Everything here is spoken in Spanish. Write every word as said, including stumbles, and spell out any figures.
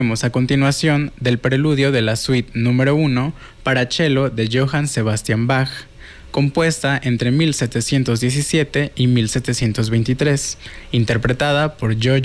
A continuación del preludio de la suite número uno para cello de Johann Sebastian Bach, compuesta entre mil setecientos diecisiete y mil setecientos veintitrés, interpretada por George